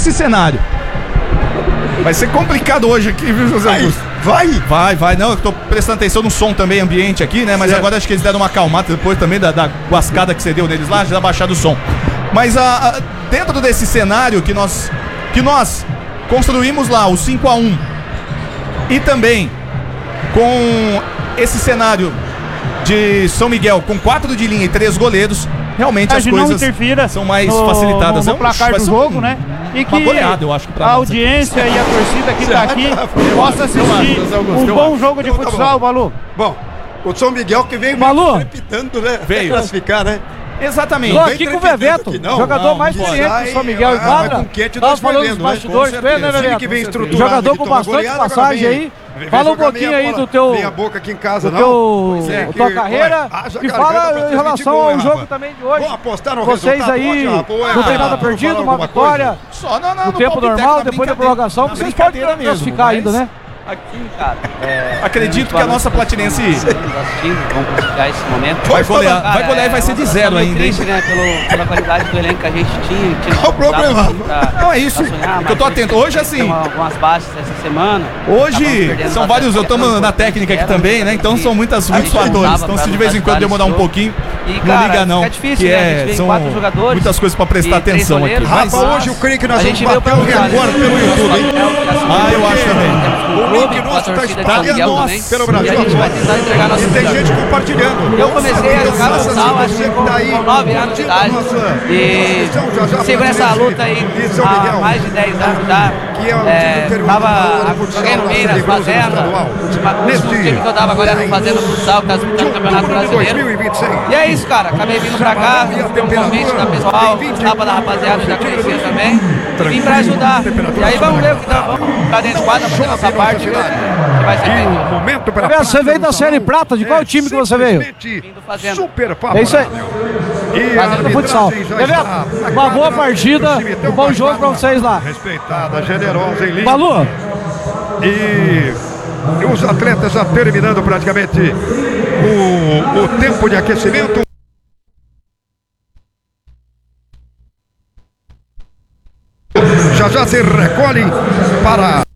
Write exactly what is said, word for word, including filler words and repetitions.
nesse cenário. Vai ser complicado hoje aqui, viu, José Augusto? Vai? Vai, vai. Não, eu tô prestando atenção no som também, ambiente aqui, né? Mas certo. Agora acho que eles deram uma acalmada depois também da, da guascada que você deu neles lá, já baixado o som. Mas a, a, dentro desse cenário que nós, que nós construímos lá, o cinco a um, e também com esse cenário de São Miguel com quatro de linha e três goleiros, realmente as coisas são mais no, facilitadas. No, no placar do jogo, um, né? E que goleada, eu acho que pra a audiência aqui. E a torcida que está aqui possa assistir um bom jogo de futsal, Balu. Bom, o São Miguel que veio repitando, né? Veio classificar, né? Exatamente. Tô aqui com o Bebeto, não, jogador não, mais experiente do São Miguel em quadra. Nós falamos dos bastidores, né, Bebeto? Jogador com bastante passagem aí. Fala um pouquinho aí do teu, a boca aqui em casa, do teu, é, tua que, carreira ué, e fala em relação ao jogo também de hoje. Vocês aí não tem nada perdido, uma vitória só, não, não, no tempo normal, depois da prorrogação, vocês podem classificar ainda, né? Aqui, cara, é, acredito que a nossa platinense vamos classificar esse momento. Vai golear, cara, vai golear é, e vai ser de zero ainda, triste, né, pelo, pela qualidade do elenco que a gente tinha. tinha Qual o problema? Pra, não, é isso. Sonhar, que eu tô atento. Hoje, assim. Algumas baixas essa semana. Hoje, são vários. Eu tô na técnica aqui também, né? Então são muitas, muitos fatores. Então, se de vez em quando demorar um pouquinho, não liga não. É difícil, que é, são muitas coisas pra prestar atenção aqui. Rafa, hoje eu creio que nós vamos bater o recorde pelo YouTube, hein? Ah, eu acho também. O link nosso tá espalhando pelo Brasil. E a gente vai tentar entregar nosso. E tem gente compartilhando. Eu comecei a jogar futsal, acho que com nove anos de idade. E sigo nessa luta aí há mais de dez anos já. É, tava, joguei no Minas, Fazenda. O time que eu tava agora era no Fazenda Futsal, que tá disputando o Campeonato Brasileiro. E é isso, cara. Acabei vindo pra cá, tem um convite da pessoal, estava da rapaziada, já conhecia também. E vim pra ajudar. E aí vamos ver o que nós vamos pra dentro de quadra, fazer nossa parte. Que vai ser feito. Você veio da Série Prata, de qual time que você veio? Vim do Fazenda. Super é isso aí. Fazenda Futsal. Bebeto, uma boa partida, um bom jogo pra vocês lá. Respeitada, generosa e linda. Balu. E os atletas já terminando praticamente o, o tempo de aquecimento. Já já se recolhem para